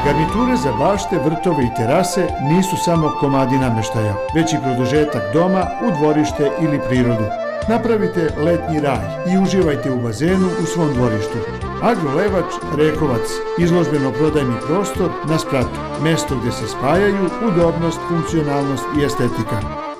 Garniture za bašte, vrtove i terase nisu samo komadi namještaja, već i produžetak doma u dvorište ili prirodu. Napravite letnji raj i uživajte u bazenu u svom dvorištu. Agrolevač Rekovac, izložbeno-prodajni prostor na spratu, mesto gdje se spajaju udobnost, funkcionalnost i estetika.